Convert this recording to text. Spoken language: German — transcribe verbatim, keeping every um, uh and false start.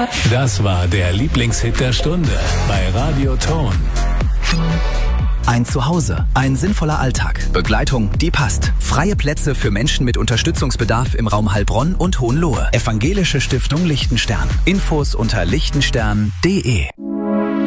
Das war der Lieblingshit der Stunde bei Radio Ton. Ein Zuhause, ein sinnvoller Alltag, Begleitung, die passt. Freie Plätze für Menschen mit Unterstützungsbedarf im Raum Heilbronn und Hohenlohe. Evangelische Stiftung Lichtenstern. Infos unter lichtenstern punkt de.